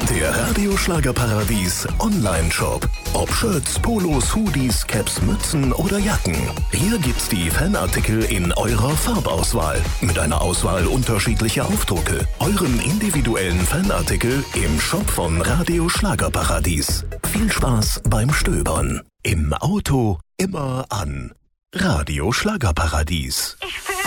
Der Radio Schlagerparadies Online-Shop. Ob Shirts, Polos, Hoodies, Caps, Mützen oder Jacken. Hier gibt's die Fanartikel in eurer Farbauswahl. Mit einer Auswahl unterschiedlicher Aufdrucke. Euren individuellen Fanartikel im Shop von Radio Schlagerparadies. Viel Spaß beim Stöbern. Im Auto immer an. Radio Schlagerparadies.